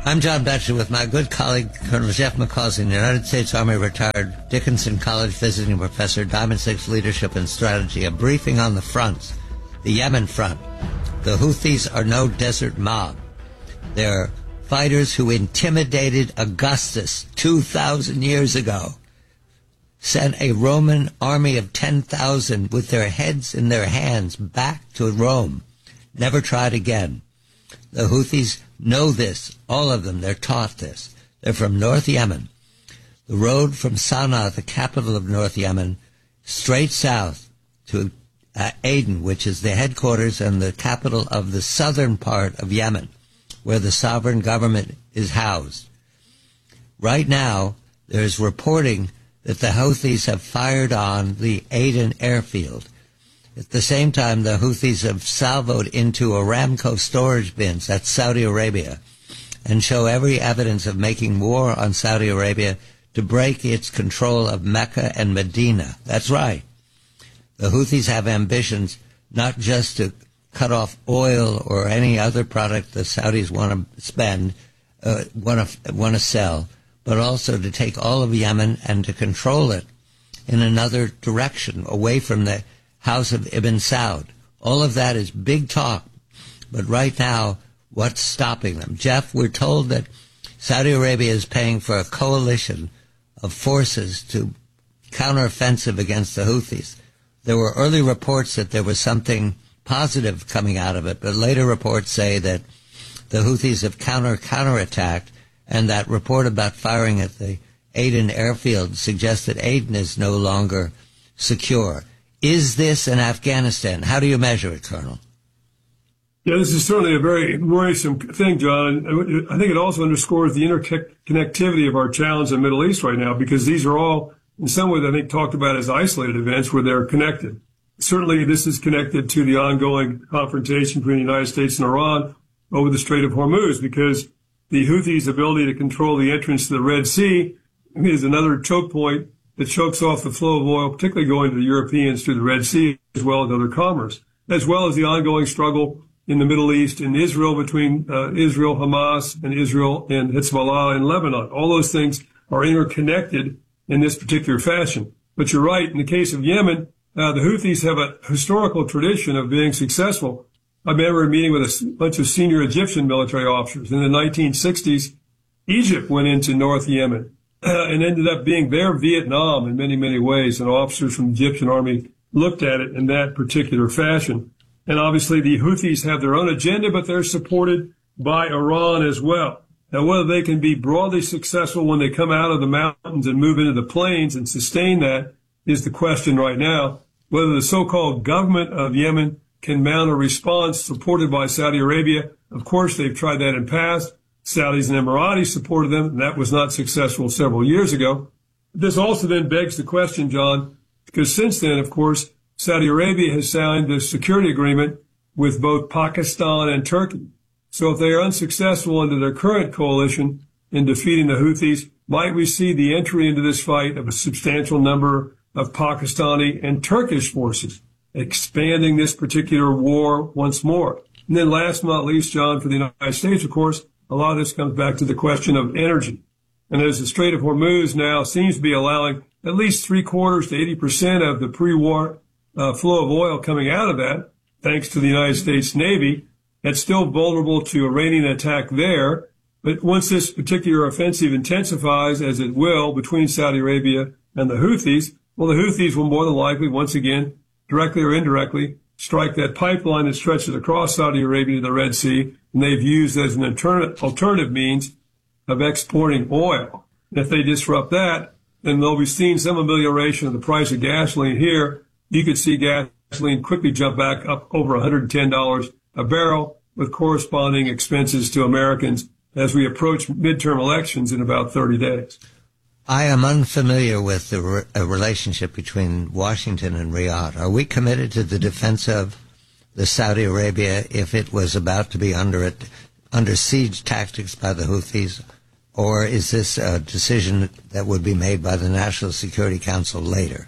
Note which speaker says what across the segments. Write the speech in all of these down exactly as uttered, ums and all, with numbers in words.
Speaker 1: I'm John Batchelor with my good colleague, Colonel Jeff McCausey, United States Army retired Dickinson College visiting professor, Diamond Six Leadership and Strategy. A briefing on the fronts. The Yemen front. The Houthis are no desert mob. They're fighters who intimidated Augustus two thousand years ago. Sent a Roman army of ten thousand with their heads in their hands back to Rome. Never tried again. The Houthis know this, all of them. They're taught this. They're from North Yemen. The road from Sana'a, the capital of North Yemen, straight south to uh, Aden, which is the headquarters and the capital of the southern part of Yemen, where the sovereign government is housed. Right now, there's reporting that the Houthis have fired on the Aden airfield. At the same time, the Houthis have salvoed into Aramco storage bins, that's Saudi Arabia, and show every evidence of making war on Saudi Arabia to break its control of Mecca and Medina. That's right. The Houthis have ambitions not just to cut off oil or any other product the Saudis want to spend, uh, want to want to sell, but also to take all of Yemen and to control it in another direction, away from the House of Ibn Saud. All of that is big talk, but right now, what's stopping them? Jeff, we're told that Saudi Arabia is paying for a coalition of forces to counteroffensive against the Houthis. There were early reports that there was something positive coming out of it, but later reports say that the Houthis have counter counterattacked, and that report about firing at the Aden airfield suggests that Aden is no longer secure. Is this in Afghanistan? How do you measure it, Colonel?
Speaker 2: Yeah, this is certainly a very worrisome thing, John. I think it also underscores the interconnectivity of our challenge in the Middle East right now, because these are all, in some ways, I think, talked about as isolated events where they're connected. Certainly, this is connected to the ongoing confrontation between the United States and Iran over the Strait of Hormuz, because the Houthis' ability to control the entrance to the Red Sea is another choke point that chokes off the flow of oil, particularly going to the Europeans through the Red Sea, as well as other commerce, as well as the ongoing struggle in the Middle East and Israel between uh, Israel, Hamas, and Israel and Hezbollah in Lebanon. All those things are interconnected in this particular fashion. But you're right, in the case of Yemen, uh, the Houthis have a historical tradition of being successful. I remember a meeting with a bunch of senior Egyptian military officers. In the nineteen sixties, Egypt went into North Yemen uh, and ended up being their Vietnam in many, many ways. And officers from the Egyptian army looked at it in that particular fashion. And obviously the Houthis have their own agenda, but they're supported by Iran as well. Now, whether they can be broadly successful when they come out of the mountains and move into the plains and sustain that is the question right now. Whether the so-called government of Yemen can mount a response supported by Saudi Arabia. Of course, they've tried that in the past. Saudis and Emiratis supported them, and that was not successful several years ago. This also then begs the question, John, because since then, of course, Saudi Arabia has signed a security agreement with both Pakistan and Turkey. So if they are unsuccessful under their current coalition in defeating the Houthis, might we see the entry into this fight of a substantial number of Pakistani and Turkish forces, expanding this particular war once more? And then last but not least, John, for the United States, of course, a lot of this comes back to the question of energy. And as the Strait of Hormuz now seems to be allowing at least three quarters to eighty percent of the pre-war uh, flow of oil coming out of that, thanks to the United States Navy, it's still vulnerable to Iranian attack there. But once this particular offensive intensifies, as it will, between Saudi Arabia and the Houthis, well, the Houthis will more than likely, once again, directly or indirectly, strike that pipeline that stretches across Saudi Arabia to the Red Sea, and they've used as an alternative, alternative means of exporting oil. And if they disrupt that, then they'll be seeing some amelioration of the price of gasoline here. You could see gasoline quickly jump back up over one hundred ten dollars a barrel, with corresponding expenses to Americans as we approach midterm elections in about thirty days.
Speaker 1: I am unfamiliar with the re- a relationship between Washington and Riyadh. Are we committed to the defense of the Saudi Arabia if it was about to be under it, under siege tactics by the Houthis, or is this a decision that would be made by the National Security Council later?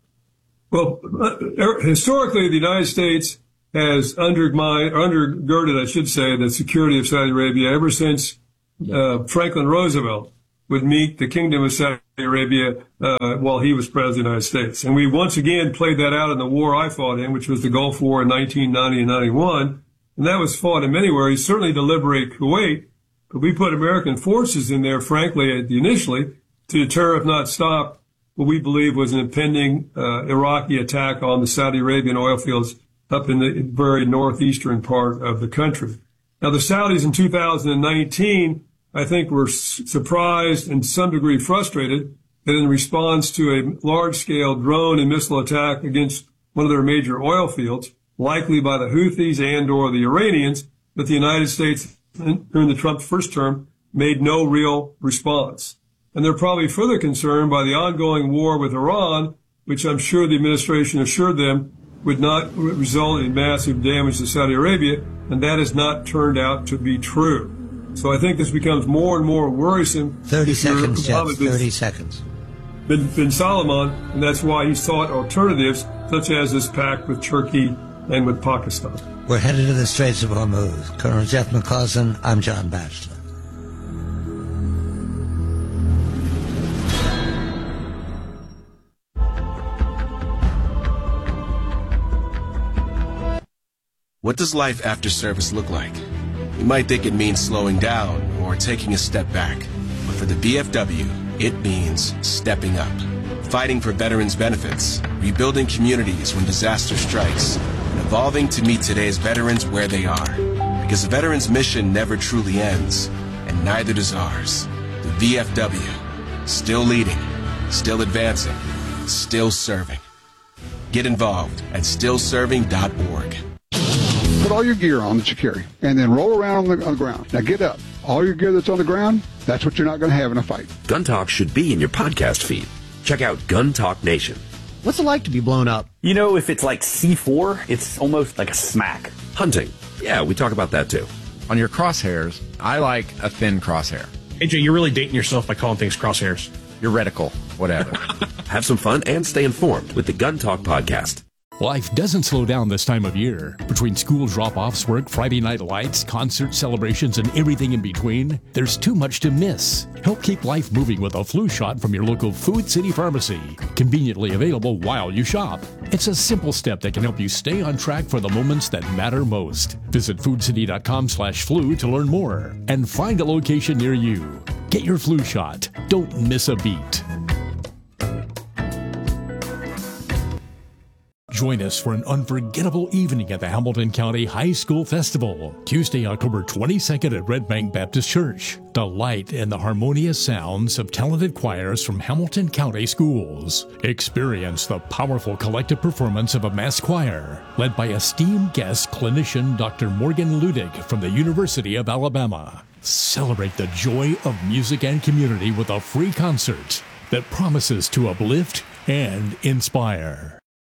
Speaker 2: Well, uh, historically, the United States has undermined, or undergirded, I should say, the security of Saudi Arabia ever since uh, Franklin Roosevelt would meet the Kingdom of Saudi Arabia uh, while he was president of the United States. And we once again played that out in the war I fought in, which was the Gulf War in nineteen ninety and ninety-one. And that was fought in many ways, certainly to liberate Kuwait. But we put American forces in there, frankly, initially, to deter, if not stop, what we believe was an impending uh, Iraqi attack on the Saudi Arabian oil fields up in the very northeastern part of the country. Now, the Saudis in two thousand nineteen, I think, were s- surprised and to some degree frustrated that in response to a large-scale drone and missile attack against one of their major oil fields, likely by the Houthis and or the Iranians, that the United States, during the Trump first term, made no real response. And they're probably further concerned by the ongoing war with Iran, which I'm sure the administration assured them would not result in massive damage to Saudi Arabia, and that has not turned out to be true. So I think this becomes more and more worrisome.
Speaker 1: thirty seconds, Jeff,
Speaker 2: Mohammed bin,
Speaker 1: thirty seconds.
Speaker 2: Bin, bin Salman, and that's why he sought alternatives, such as this pact with Turkey and with Pakistan.
Speaker 1: We're headed to the Straits of Hormuz. Colonel Jeff McCausland, I'm John Batchelor.
Speaker 3: What does life after service look like? You might think it means slowing down or taking a step back. But for the V F W, it means stepping up. Fighting for veterans' benefits, rebuilding communities when disaster strikes, and evolving to meet today's veterans where they are. Because the veterans' mission never truly ends, and neither does ours. The V F W, still leading, still advancing, still serving. Get involved at still serving dot org.
Speaker 4: Put all your gear on that you carry, and then roll around on the, on the ground. Now get up. All your gear that's on the ground, that's what you're not going to have in a fight.
Speaker 5: Gun Talk should be in your podcast feed. Check out Gun Talk Nation.
Speaker 6: What's it like to be blown up?
Speaker 7: You know, if it's like C four, it's almost like a smack.
Speaker 5: Hunting. Yeah, we talk about that too.
Speaker 8: On your crosshairs, I like a thin crosshair.
Speaker 9: A J, you're really dating yourself by calling things crosshairs.
Speaker 8: Your reticle, whatever.
Speaker 5: Have some fun and stay informed with the Gun Talk podcast.
Speaker 10: Life doesn't slow down this time of year. Between school drop-offs, work, Friday night lights, concert celebrations, and everything in between, there's too much to miss. Help keep life moving with a flu shot from your local Food City Pharmacy. Conveniently available while you shop. It's a simple step that can help you stay on track for the moments that matter most. Visit foodcity.com slash flu to learn more and find a location near you. Get your flu shot. Don't miss a beat. Join us for an unforgettable evening at the Hamilton County High School Festival, Tuesday, October twenty-second at Red Bank Baptist Church. Delight in the harmonious sounds of talented choirs from Hamilton County schools. Experience the powerful collective performance of a mass choir, led by esteemed guest clinician Doctor Morgan Ludig from the University of Alabama. Celebrate the joy of music and community with a free concert that promises to uplift and inspire.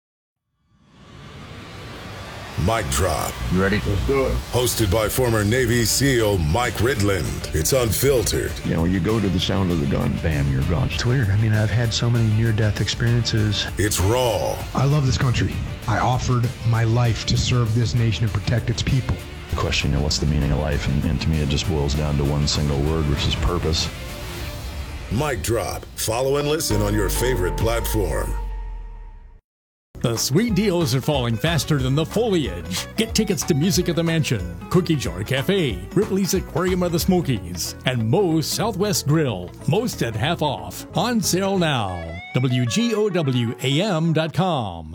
Speaker 11: Mic Drop.
Speaker 8: You ready?
Speaker 11: Let's do it. Hosted by former Navy SEAL Mike Ridland. It's unfiltered.
Speaker 12: You know, you go to the sound of the gun, bam, you're gone.
Speaker 13: It's weird. I mean, I've had so many near-death experiences.
Speaker 11: It's raw.
Speaker 14: I love this country. I offered my life to serve this nation and protect its people.
Speaker 12: The question, you know, what's the meaning of life? And, and to me, it just boils down to one single word, which is purpose.
Speaker 11: Mic Drop. Follow and listen on your favorite platform.
Speaker 10: The sweet deals are falling faster than the foliage. Get tickets to Music at the Mansion, Cookie Jar Cafe, Ripley's Aquarium of the Smokies, and Moe's Southwest Grill. Most at half off. On sale now. W G O W A M dot com.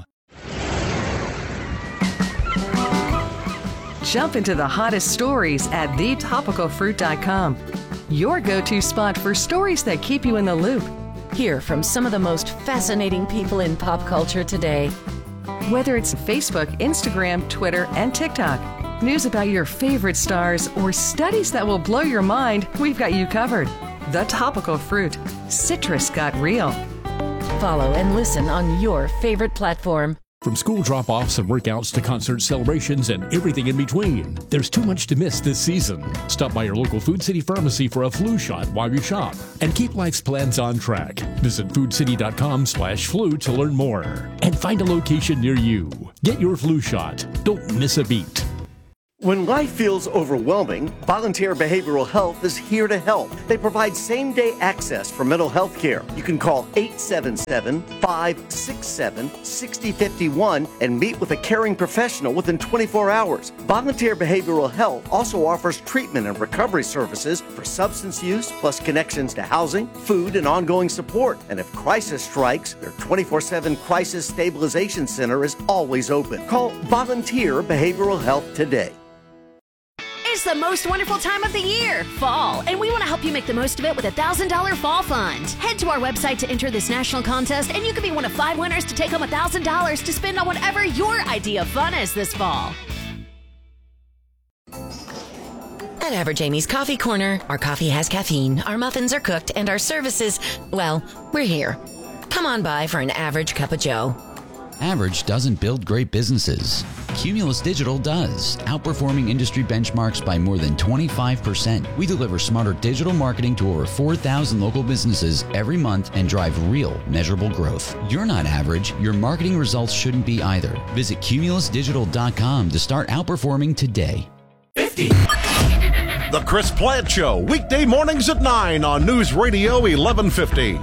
Speaker 15: Jump into the hottest stories at the topical fruit dot com. Your go-to spot for stories that keep you in the loop.
Speaker 16: Hear from some of the most fascinating people in pop culture today.
Speaker 15: Whether it's Facebook, Instagram, Twitter, and TikTok, news about your favorite stars, or studies that will blow your mind, we've got you covered. The Topical Fruit. Citrus got real.
Speaker 16: Follow and listen on your favorite platform.
Speaker 10: From school drop-offs and workouts to concert celebrations and everything in between, there's too much to miss this season. Stop by your local Food City Pharmacy for a flu shot while you shop and keep life's plans on track. Visit foodcity.com slash flu to learn more and find a location near you. Get your flu shot. Don't miss a beat.
Speaker 17: When life feels overwhelming, Volunteer Behavioral Health is here to help. They provide same-day access for mental health care. You can call eight seven seven, five six seven, six zero five one and meet with a caring professional within twenty-four hours. Volunteer Behavioral Health also offers treatment and recovery services for substance use, plus connections to housing, food, and ongoing support. And if crisis strikes, their twenty-four seven Crisis Stabilization Center is always open. Call Volunteer Behavioral Health today.
Speaker 18: It's the most wonderful time of the year, fall, and we want to help you make the most of it with a one thousand dollars Fall Fund. Head to our website to enter this national contest, and you could be one of five winners to take home one thousand dollars to spend on whatever your idea of fun is this fall.
Speaker 16: At Average Amy's Coffee Corner, our coffee has caffeine, our muffins are cooked, and our services, well, we're here. Come on by for an average cup of joe.
Speaker 19: Average doesn't build great businesses. Cumulus Digital does, outperforming industry benchmarks by more than twenty-five percent. We deliver smarter digital marketing to over four thousand local businesses every month and drive real, measurable growth. You're not average. Your marketing results shouldn't be either. Visit cumulus digital dot com to start outperforming today.
Speaker 20: fifty. The Chris Plant Show, weekday mornings at nine on News Radio eleven fifty.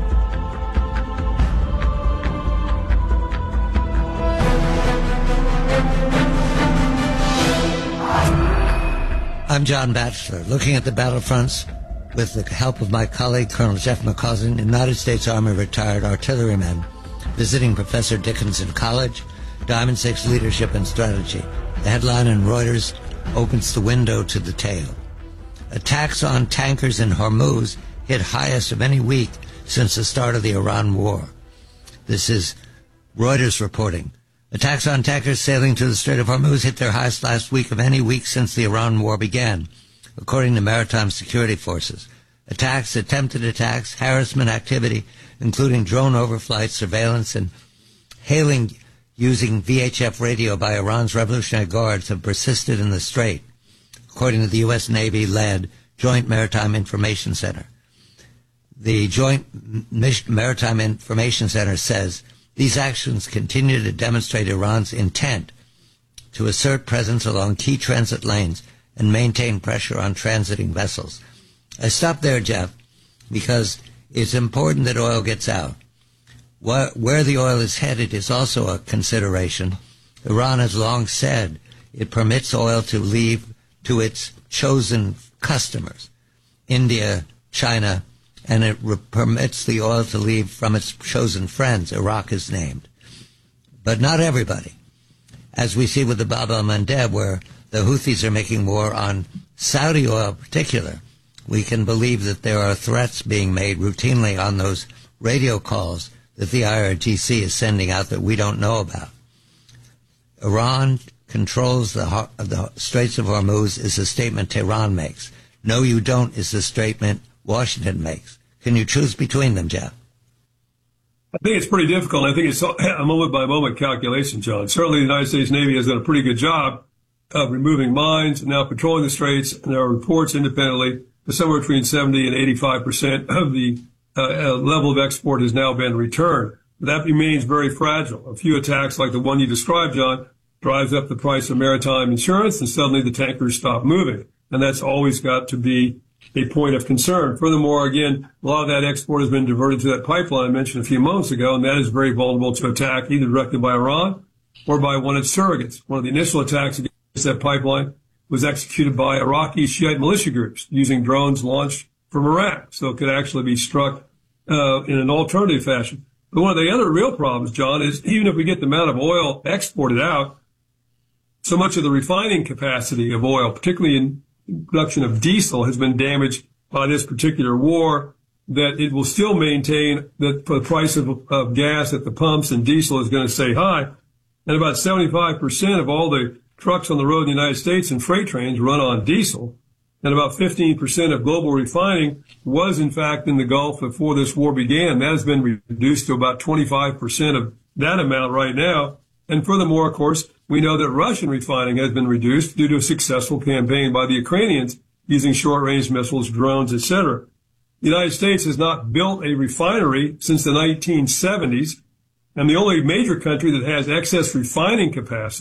Speaker 1: I'm John Batchelor, looking at the battlefronts with the help of my colleague, Colonel Jeff McCausland, United States Army retired artilleryman, visiting Professor Dickinson College, Diamond Six Leadership and Strategy. The headline in Reuters opens the window to the tale. Attacks on tankers in Hormuz hit highest of any week since the start of the Iran war. This is Reuters reporting. Attacks on tankers sailing to the Strait of Hormuz hit their highest last week of any week since the Iran war began, according to maritime security forces. Attacks, attempted attacks, harassment activity, including drone overflights, surveillance, and hailing using V H F radio by Iran's Revolutionary Guards have persisted in the strait, according to the U S Navy-led Joint Maritime Information Center. The Joint Maritime Information Center says these actions continue to demonstrate Iran's intent to assert presence along key transit lanes and maintain pressure on transiting vessels. I stop there, Jeff, because it's important that oil gets out. Where the oil is headed is also a consideration. Iran has long said it permits oil to leave to its chosen customers, India, China, and it re- permits the oil to leave from its chosen friends, Iraq is named. But not everybody. As we see with the Bab el-Mandeb, where the Houthis are making war on Saudi oil in particular, we can believe that there are threats being made routinely on those radio calls that the I R G C is sending out that we don't know about. Iran controls the, the Straits of Hormuz is a statement Tehran makes. No, you don't is the statement Washington makes. Can you choose between them, Jeff?
Speaker 2: I think it's pretty difficult. I think it's a moment-by-moment calculation, John. Certainly the United States Navy has done a pretty good job of removing mines and now patrolling the straits, and there are reports independently that somewhere between seventy and eighty-five percent of the uh, level of export has now been returned. But that remains very fragile. A few attacks like the one you described, John, drives up the price of maritime insurance, and suddenly the tankers stop moving. And that's always got to be a point of concern. Furthermore, again, a lot of that export has been diverted to that pipeline I mentioned a few moments ago, and that is very vulnerable to attack either directly by Iran or by one of its surrogates. One of the initial attacks against that pipeline was executed by Iraqi Shiite militia groups using drones launched from Iraq, so it could actually be struck uh, in an alternative fashion. But one of the other real problems, John, is even if we get the amount of oil exported out, so much of the refining capacity of oil, particularly in production of diesel, has been damaged by this particular war, that it will still maintain that the price of, of gas at the pumps and diesel is going to stay high. And about seventy-five percent of all the trucks on the road in the United States and freight trains run on diesel. And about fifteen percent of global refining was, in fact, in the Gulf before this war began. That has been reduced to about twenty-five percent of that amount right now. And furthermore, of course, we know that Russian refining has been reduced due to a successful campaign by the Ukrainians using short-range missiles, drones, et cetera. The United States has not built a refinery since the nineteen seventies, and the only major country that has excess refining capacity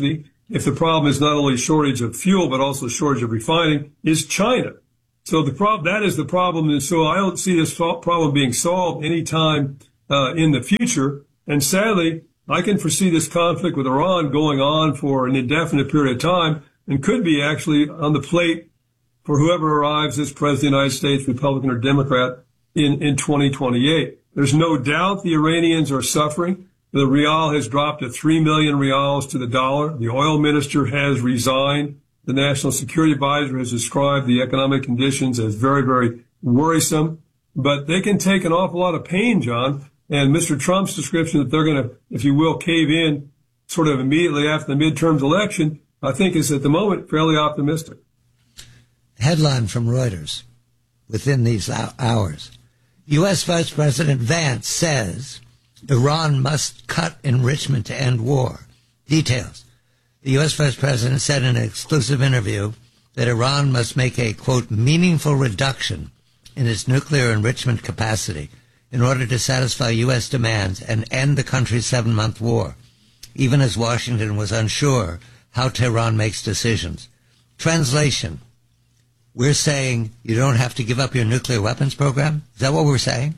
Speaker 2: if the problem is not only shortage of fuel, but also shortage of refining, is China. So the prob- that is the problem. And so I don't see this problem being solved anytime uh, in the future. And sadly, I can foresee this conflict with Iran going on for an indefinite period of time and could be actually on the plate for whoever arrives as president of the United States, Republican or Democrat, in, in twenty twenty-eight. There's no doubt the Iranians are suffering. The rial has dropped to three million rials to the dollar. The oil minister has resigned. The National Security Advisor has described the economic conditions as very, very worrisome. But they can take an awful lot of pain, John. And Mister Trump's description that they're going to, if you will, cave in sort of immediately after the midterms election, I think is at the moment fairly optimistic.
Speaker 1: Headline from Reuters within these hours. U S. Vice President Vance says Iran must cut enrichment to end war. Details. The U S. Vice President said in an exclusive interview that Iran must make a, quote, meaningful reduction in its nuclear enrichment capacity in order to satisfy U S demands and end the country's seven-month war, even as Washington was unsure how Tehran makes decisions. Translation. We're saying you don't have to give up your nuclear weapons program? Is that what we're saying?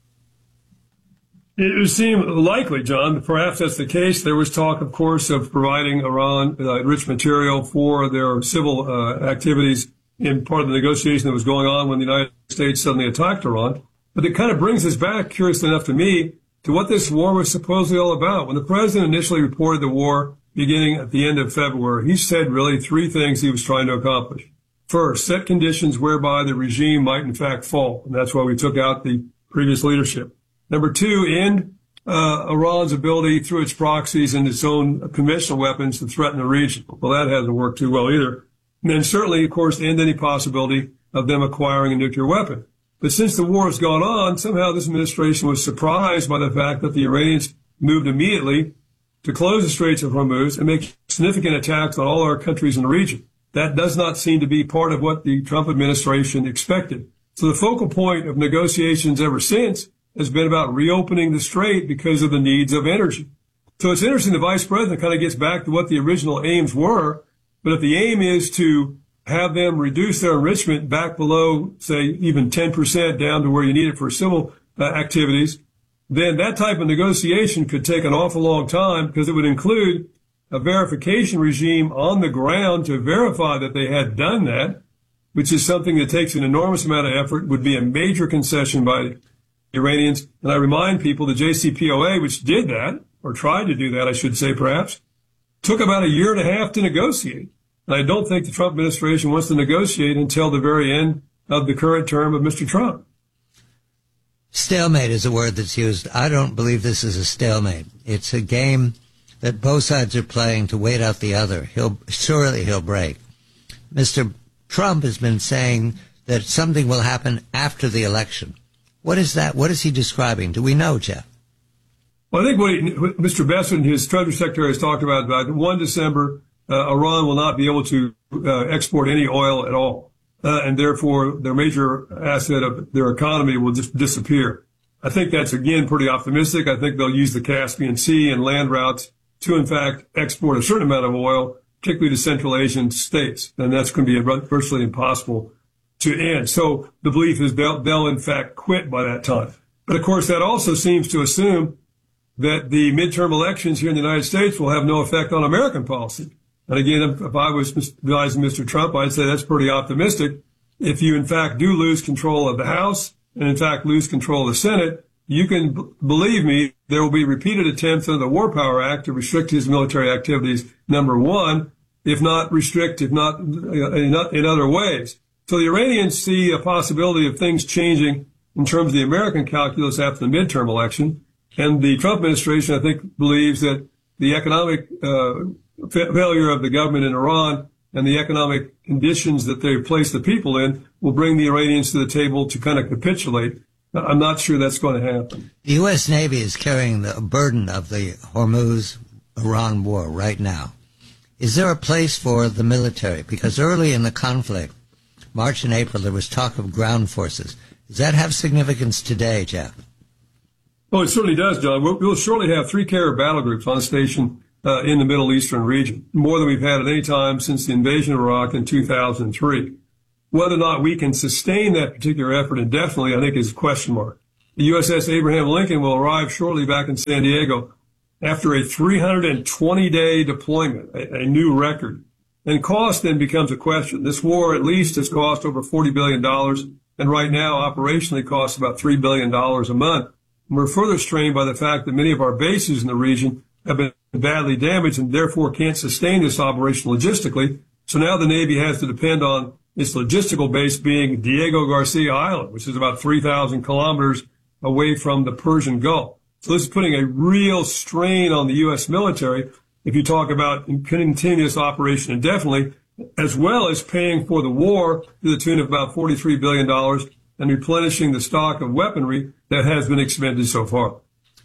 Speaker 2: It would seem likely, John. Perhaps that's the case. There was talk, of course, of providing Iran uh, enriched material for their civil uh, activities in part of the negotiation that was going on when the United States suddenly attacked Iran. But it kind of brings us back, curiously enough to me, to what this war was supposedly all about. When the president initially reported the war beginning at the end of February, he said really three things he was trying to accomplish. First, set conditions whereby the regime might in fact fall. And that's why we took out the previous leadership. Number two, end uh, Iran's ability through its proxies and its own conventional weapons to threaten the region. Well, that hasn't worked too well either. And then certainly, of course, end any possibility of them acquiring a nuclear weapon. But since the war has gone on, somehow this administration was surprised by the fact that the Iranians moved immediately to close the Straits of Hormuz and make significant attacks on all our countries in the region. That does not seem to be part of what the Trump administration expected. So the focal point of negotiations ever since has been about reopening the strait because of the needs of energy. So it's interesting the vice president kind of gets back to what the original aims were. But if the aim is to have them reduce their enrichment back below, say, even ten percent down to where you need it for civil uh, activities, then that type of negotiation could take an awful long time because it would include a verification regime on the ground to verify that they had done that, which is something that takes an enormous amount of effort, would be a major concession by the Iranians. And I remind people the J C P O A, which did that, or tried to do that, I should say perhaps, took about a year and a half to negotiate. And I don't think the Trump administration wants to negotiate until the very end of the current term of Mister Trump.
Speaker 1: Stalemate is a word that's used. I don't believe this is a stalemate. It's a game that both sides are playing to wait out the other. He'll surely he'll break. Mister Trump has been saying that something will happen after the election. What is that? What is he describing? Do we know, Jeff?
Speaker 2: Well, I think what, he, what Mister Bessent, his Treasury Secretary, has talked about, about First of December, uh, Iran will not be able to uh, export any oil at all. Uh, and therefore, their major asset of their economy will just disappear. I think that's, again, pretty optimistic. I think they'll use the Caspian Sea and land routes to, in fact, export a certain amount of oil, particularly to Central Asian states. And that's going to be virtually impossible to end. So the belief is they'll, they'll, in fact, quit by that time. But, of course, that also seems to assume that the midterm elections here in the United States will have no effect on American policy. And again, if, if I was advising Mister Trump, I'd say that's pretty optimistic. If you, in fact, do lose control of the House and, in fact, lose control of the Senate, you can b- believe me, there will be repeated attempts under the War Power Act to restrict his military activities, number one, if not restrict, if not in, in other ways. So the Iranians see a possibility of things changing in terms of the American calculus after the midterm election. And the Trump administration, I think, believes that the economic uh, fa- failure of the government in Iran and the economic conditions that they place the people in will bring the Iranians to the table to kind of capitulate. I'm not sure that's going to happen.
Speaker 1: The U S. Navy is carrying the burden of the Hormuz-Iran war right now. Is there a place for the military? Because early in the conflict, March and April, there was talk of ground forces. Does that have significance today, Jeff?
Speaker 2: Oh, it certainly does, John. We'll, we'll surely have three carrier battle groups on station uh, in the Middle Eastern region, more than we've had at any time since the invasion of Iraq in two thousand three. Whether or not we can sustain that particular effort indefinitely, I think, is a question mark. The U S S Abraham Lincoln will arrive shortly back in San Diego after a three hundred twenty day deployment, a, a new record. And cost then becomes a question. This war at least has cost over forty billion dollars, and right now operationally costs about three billion dollars a month. And we're further strained by the fact that many of our bases in the region have been badly damaged and therefore can't sustain this operation logistically. So now the Navy has to depend on its logistical base being Diego Garcia Island, which is about three thousand kilometers away from the Persian Gulf. So this is putting a real strain on the U S military if you talk about continuous operation indefinitely, as well as paying for the war to the tune of about forty-three billion dollars and replenishing the stock of weaponry that has been expended so far.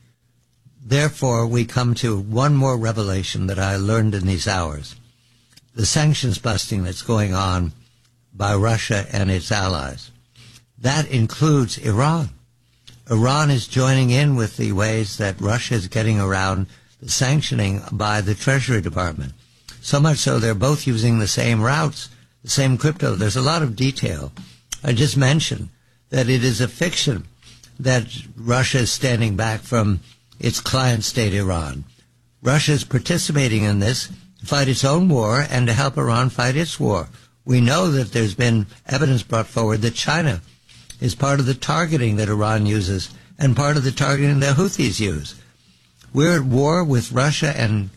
Speaker 1: Therefore, we come to one more revelation that I learned in these hours. The sanctions busting that's going on by Russia and its allies. That includes Iran. Iran is joining in with the ways that Russia is getting around the sanctioning by the Treasury Department. So much so they're both using the same routes, the same crypto. There's a lot of detail. I just mentioned that it is a fiction that Russia is standing back from its client state, Iran. Russia is participating in this to fight its own war and to help Iran fight its war. We know that there's been evidence brought forward that China is part of the targeting that Iran uses and part of the targeting the Houthis use. We're at war with Russia and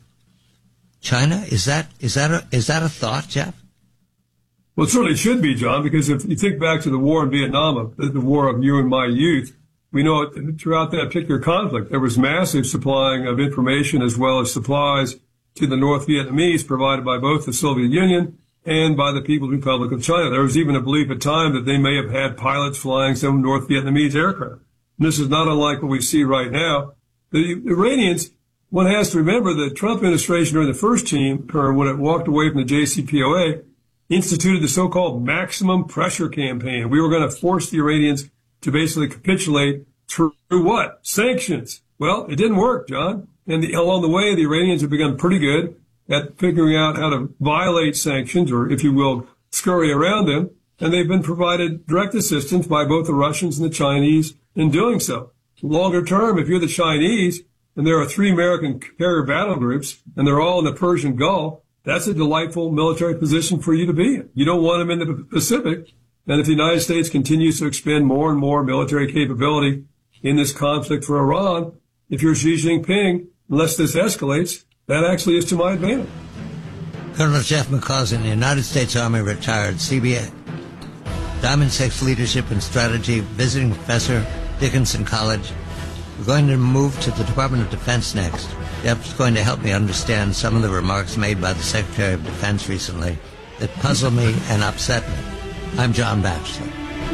Speaker 1: China. Is that is that a, is that a thought, Jeff?
Speaker 2: Well, it certainly should be, John, because if you think back to the war in Vietnam, the, the war of you and my youth, we know throughout that particular conflict, there was massive supplying of information as well as supplies to the North Vietnamese provided by both the Soviet Union and by the People's Republic of China. There was even a belief at time that they may have had pilots flying some North Vietnamese aircraft. And this is not unlike what we see right now. The Iranians, one has to remember the Trump administration during the first term, when it walked away from the J C P O A, instituted the so-called maximum pressure campaign. We were going to force the Iranians to basically capitulate through what? Sanctions. Well, it didn't work, John. And the, along the way, the Iranians have become pretty good at figuring out how to violate sanctions, or if you will, scurry around them. And they've been provided direct assistance by both the Russians and the Chinese in doing so. Longer term, if you're the Chinese, and there are three American carrier battle groups, and they're all in the Persian Gulf, that's a delightful military position for you to be in. You don't want them in the Pacific. And if the United States continues to expend more and more military capability in this conflict for Iran, if you're Xi Jinping, unless this escalates, that actually is to my advantage.
Speaker 1: Colonel Jeff McCausland, United States Army retired, C B A, Diamond Six Leadership and Strategy, visiting professor, Dickinson College. We're going to move to the Department of Defense next. Jeff's going to help me understand some of the remarks made by the Secretary of Defense recently that puzzle me and upset me. I'm John Batchelor.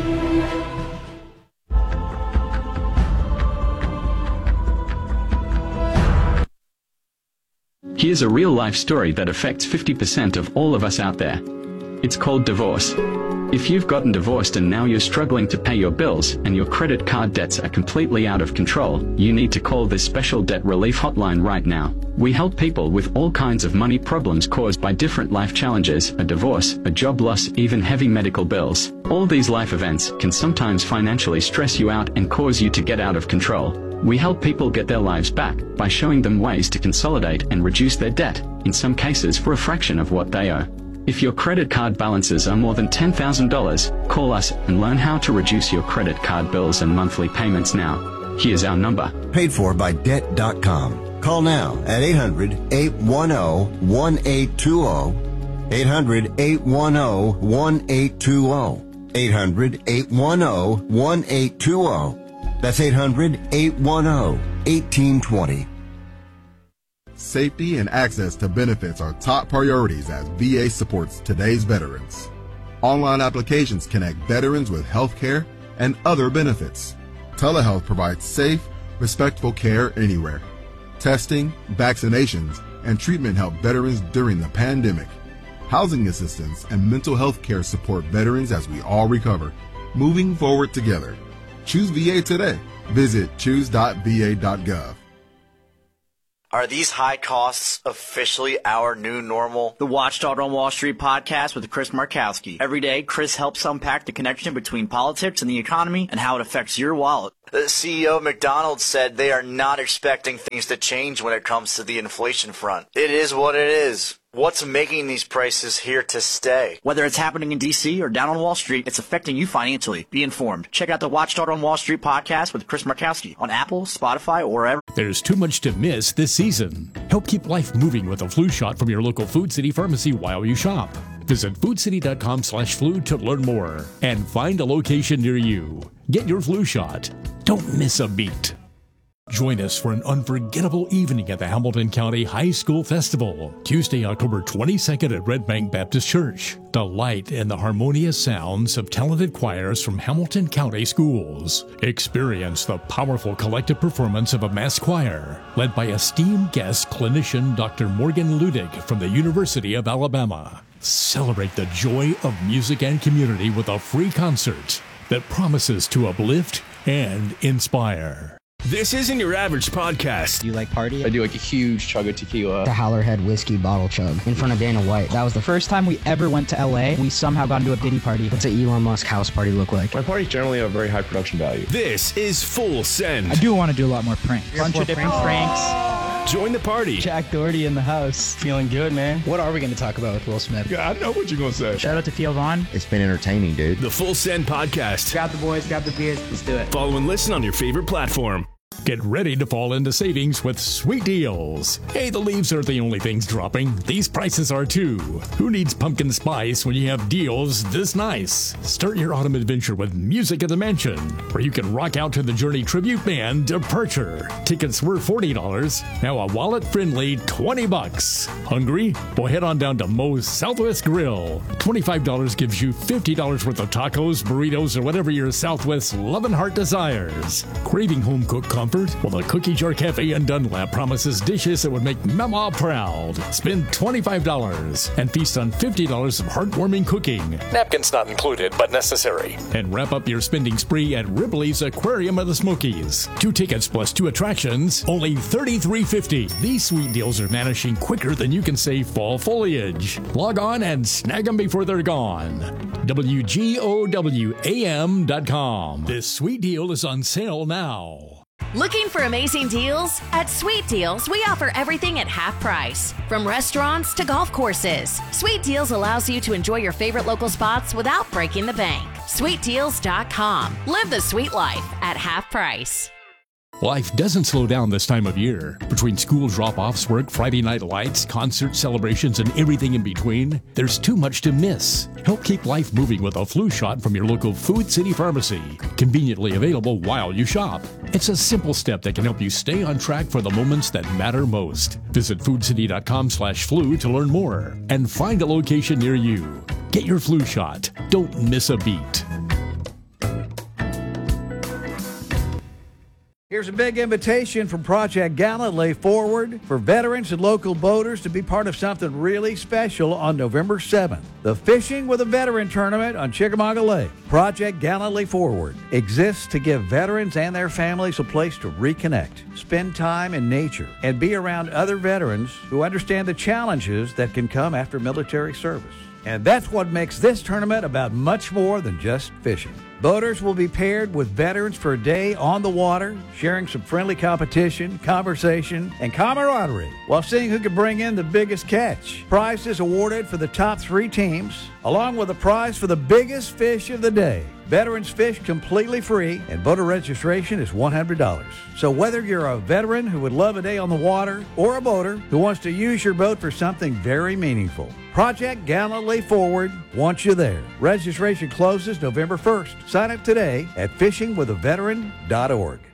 Speaker 21: Here's a real-life story that affects fifty percent of all of us out there. It's called divorce. If you've gotten divorced and now you're struggling to pay your bills and your credit card debts are completely out of control, you need to call this special debt relief hotline right now. We help people with all kinds of money problems caused by different life challenges, a divorce, a job loss, even heavy medical bills. All these life events can sometimes financially stress you out and cause you to get out of control. We help people get their lives back by showing them ways to consolidate and reduce their debt, in some cases for a fraction of what they owe. If your credit card balances are more than ten thousand dollars, call us and learn how to reduce your credit card bills and monthly payments now. Here's our number.
Speaker 22: Paid for by debt dot com. Call now at eight hundred, eight one zero, one eight two zero. eight hundred, eight one zero, one eight two zero. eight hundred, eight one zero, one eight two zero. That's eight hundred, eight one zero, one eight two zero.
Speaker 23: Safety and access to benefits are top priorities as V A supports today's veterans. Online applications connect veterans with health care and other benefits. Telehealth provides safe, respectful care anywhere. Testing, vaccinations, and treatment help veterans during the pandemic. Housing assistance and mental health care support veterans as we all recover, moving forward together. Choose V A today. Visit choose dot v a dot gov.
Speaker 3: Are these high costs officially our new normal?
Speaker 4: The Watchdog on Wall Street podcast with Chris Markowski. Every day, Chris helps unpack the connection between politics and the economy and how it affects your wallet.
Speaker 3: The C E O of McDonald's said they are not expecting things to change when it comes to the inflation front. It is what it is. What's making these prices here to stay?
Speaker 4: Whether it's happening in D C or down on Wall Street, it's affecting you financially. Be informed. Check out the Watchdog on Wall Street podcast with Chris Markowski on Apple, Spotify, or wherever.
Speaker 10: There's too much to miss this season. Help keep life moving with a flu shot from your local Food City pharmacy while you shop. Visit foodcity.com slash flu to learn more and find a location near you. Get your flu shot. Don't miss a beat. Join us for an unforgettable evening at the Hamilton County High School Festival, Tuesday, October twenty-second at Red Bank Baptist Church. Delight in the harmonious sounds of talented choirs from Hamilton County schools. Experience the powerful collective performance of a mass choir, led by esteemed guest clinician Doctor Morgan Ludig from the University of Alabama. Celebrate the joy of music and community with a free concert that promises to uplift and inspire.
Speaker 6: This isn't your average podcast.
Speaker 24: Do you like party?
Speaker 6: I do like a huge chug of tequila.
Speaker 24: The Howlerhead whiskey bottle chug in front of Dana White. That was the first time we ever went to L A. We somehow got into a Diddy party. What's an Elon Musk house party look like?
Speaker 6: My parties generally have very high production value. This is Full Send.
Speaker 24: I do want to do a lot more pranks. A bunch of different pranks. pranks.
Speaker 6: Join the party.
Speaker 24: Jack Doherty in the house. Feeling good, man. What are we going to talk about with Will Smith?
Speaker 6: Yeah, I know what you're going to say.
Speaker 24: Shout out to Theo Vaughn.
Speaker 22: It's been entertaining, dude.
Speaker 6: The Full Send podcast.
Speaker 24: Grab the boys, grab the beers. Let's do it.
Speaker 6: Follow and listen on your favorite platform.
Speaker 10: Get ready to fall into savings with sweet deals. Hey, the leaves aren't the only things dropping. These prices are too. Who needs pumpkin spice when you have deals this nice? Start your autumn adventure with Music at the Mansion, where you can rock out to the Journey tribute band Departure. Tickets were forty dollars, now a wallet-friendly twenty bucks. Hungry? Well, head on down to Moe's Southwest Grill. twenty-five dollars gives you fifty dollars worth of tacos, burritos, or whatever your Southwest loving heart desires. Craving home-cooked comfort? Well, the Cookie Jar Cafe in Dunlap promises dishes that would make Mama proud. Spend twenty-five dollars and feast on fifty dollars of heartwarming cooking.
Speaker 6: Napkins not included, but necessary.
Speaker 10: And wrap up your spending spree at Ripley's Aquarium of the Smokies. Two tickets plus two attractions, only thirty-three fifty. These sweet deals are vanishing quicker than you can say fall foliage. Log on and snag them before they're gone. W G O W A M dot com. This sweet deal is on sale now.
Speaker 18: Looking for amazing deals? At Sweet Deals, we offer everything at half price. From restaurants to golf courses, Sweet Deals allows you to enjoy your favorite local spots without breaking the bank. sweet deals dot com. Live the sweet life at half price.
Speaker 10: Life doesn't slow down this time of year. Between school drop-offs, work, Friday night lights, concert celebrations, and everything in between, there's too much to miss. Help keep life moving with a flu shot from your local Food City pharmacy, conveniently available while you shop. It's a simple step that can help you stay on track for the moments that matter most. Visit foodcity.com slash flu to learn more and find a location near you. Get your flu shot. Don't miss a beat.
Speaker 25: Here's a big invitation from Project Gallantly Forward for veterans and local boaters to be part of something really special on November seventh. The Fishing with a Veteran Tournament on Chickamauga Lake. Project Gallantly Forward exists to give veterans and their families a place to reconnect, spend time in nature, and be around other veterans who understand the challenges that can come after military service. And that's what makes this tournament about much more than just fishing. Boaters will be paired with veterans for a day on the water, sharing some friendly competition, conversation, and camaraderie, while seeing who can bring in the biggest catch. Prizes awarded for the top three teams, along with a prize for the biggest fish of the day. Veterans fish completely free, and boater registration is one hundred dollars. So whether you're a veteran who would love a day on the water, or a boater who wants to use your boat for something very meaningful, Project Gallantly Forward wants you there. Registration closes November first. Sign up today at fishing with a veteran dot org.